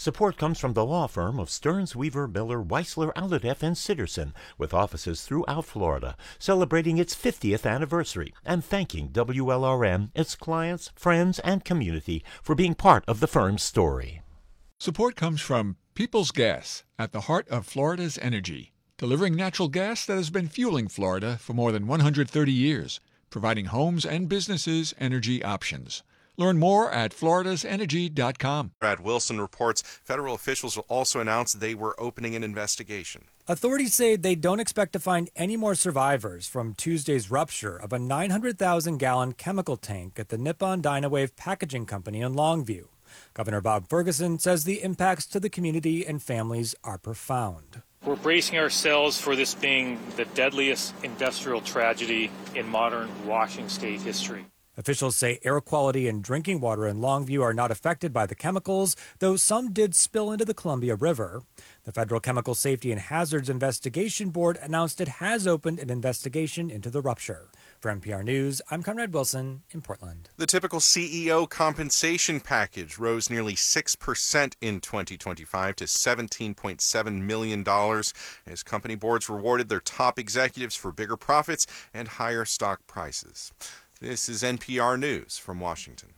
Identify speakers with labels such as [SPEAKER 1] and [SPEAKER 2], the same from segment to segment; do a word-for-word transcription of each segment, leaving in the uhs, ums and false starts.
[SPEAKER 1] Support comes from the law firm of Stearns, Weaver, Miller, Weissler, Alhadeff, and Sitterson, with offices throughout Florida, celebrating its fiftieth anniversary and thanking W L R M, its clients, friends, and community for being part of the firm's story.
[SPEAKER 2] Support comes from Peoples Gas, at the heart of Florida's energy, delivering natural gas that has been fueling Florida for more than one hundred thirty years, providing homes and businesses energy options. Learn more at floridas energy dot com.
[SPEAKER 3] Brad Wilson reports federal officials also announced they were opening an investigation.
[SPEAKER 4] Authorities say they don't expect to find any more survivors from Tuesday's rupture of a nine hundred thousand gallon chemical tank at the Nippon Dynawave Packaging Company in Longview. Governor Bob Ferguson says the impacts to the community and families are profound.
[SPEAKER 5] We're bracing ourselves for this being the deadliest industrial tragedy in modern Washington state history.
[SPEAKER 4] Officials say air quality and drinking water in Longview are not affected by the chemicals, though some did spill into the Columbia River. The Federal Chemical Safety and Hazards Investigation Board announced it has opened an investigation into the rupture. For N P R News, I'm Conrad Wilson in Portland.
[SPEAKER 3] The typical C E O compensation package rose nearly six percent in twenty twenty-five to seventeen point seven million dollars as company boards rewarded their top executives for bigger profits and higher stock prices. This is N P R News from Washington.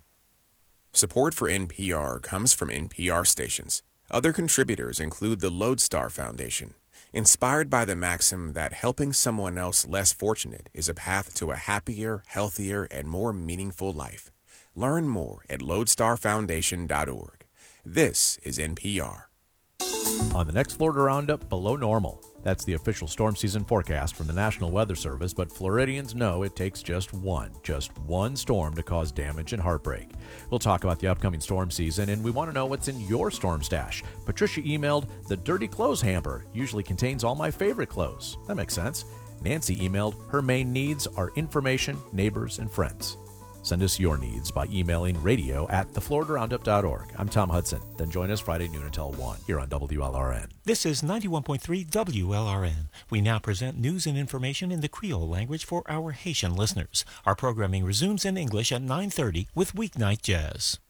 [SPEAKER 6] Support for N P R comes from N P R stations. Other contributors include the Lodestar Foundation, inspired by the maxim that helping someone else less fortunate is a path to a happier, healthier, and more meaningful life. Learn more at lodestar foundation dot org. This is N P R.
[SPEAKER 7] On the next Florida Roundup, below normal. That's the official storm season forecast from the National Weather Service, but Floridians know it takes just one, just one storm to cause damage and heartbreak. We'll talk about the upcoming storm season, and we want to know what's in your storm stash. Patricia emailed, the dirty clothes hamper usually contains all my favorite clothes. That makes sense. Nancy emailed, her main needs are information, neighbors, and friends. Send us your needs by emailing radio at the florida roundup dot org. I'm Tom Hudson. Then join us Friday noon until one here on W L R N.
[SPEAKER 1] This is ninety-one point three W L R N. We now present news and information in the Creole language for our Haitian listeners. Our programming resumes in English at nine thirty with Weeknight Jazz.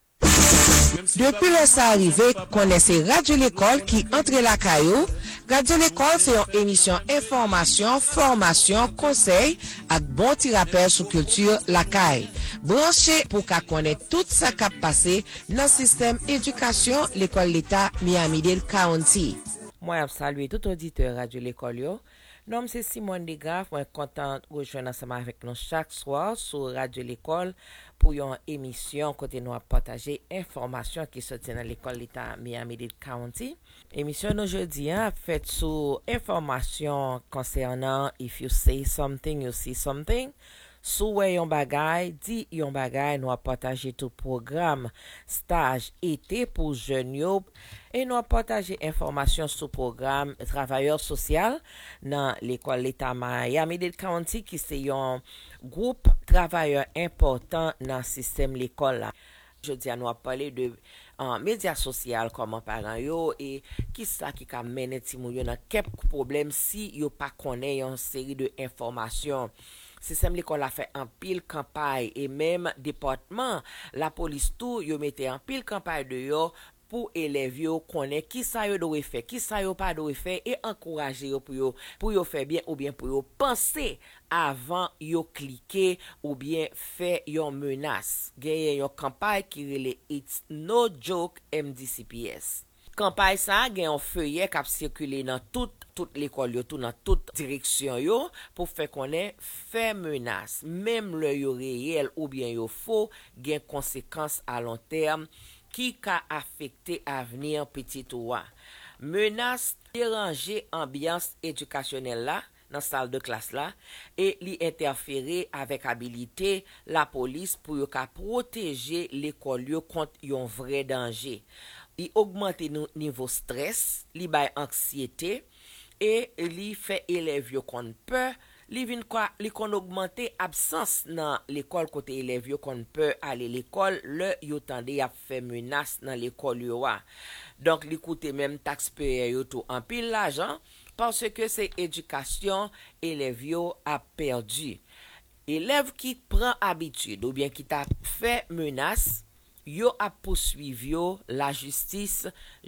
[SPEAKER 8] Depuis le sa arrivé, connaissez Radio L'École qui entre la caillou. Radio L'École, c'est une émission information, formation, conseil ak bon ti rappel sou culture la caille. Branchez pour qu'à connaître tout ça qui a passé dans le système éducation l'école l'État Miami-Dade County.
[SPEAKER 9] Moi, je salue tout auditeur Radio L'École yo. Nom c'est Simone Degrave, moi content rejoindre ensemble avec nous chaque soir sur Radio L'École pour une émission côté nous partager information qui sorti dans l'école l'État Miami-Dade County. Émission aujourd'hui hein faite sur information concernant if you say something you see something. Sou yon bagay, di yon bagay nou a partager tout programme stage été pour jeunes yo et nous a partager information sur programme travailleur social dans l'école l'État Miami-Dade County qui c'est un groupe travailleur important dans système l'école là. Jeudi nous a parlé de en médias sociaux comment parents yo et qui ça qui ka mené ti moun yo dans quelques problèmes si yo pas connaît une série de informations. Système l'école a fait un pile campagne et même département la police tout yo mette en pile campagne de yo pour élèves yo connaît qui ça yo doit faire qui ça yo pas doit faire et encourager yo pour yo pour yo faire bien ou bien pour yo penser avant yo cliquer ou bien faire yon menace gagner yon campagne qui relè It's No Joke M D C P S. Campagne ça gen un feuillet qui a circulé dans toute toute l'école yo tout dans toute direction yo pour faire connaître fait menace même le yo réel ou bien yo faux gen conséquences à long terme qui ka affecter avenir petit roi. Menace déranger ambiance éducationnelle là dans salle de classe là et li interférer avec habilité la police pour yo ka protéger l'école yo contre yon vrai danger. Li augmenter niveau stress, li bay anxiété et li fait élève yo kon peur, li vinn quoi li kon augmenter absence dans l'école côté élève yo kon peur aller l'école le yo tande y a fait menace dans l'école yo wa. Donc li coûte même taxpayer yo tout en pile l'argent parce que c'est éducation élève yo a perdu. Élève qui prend habitude ou bien qui t'a fait menace yo a poursuivi yo la justice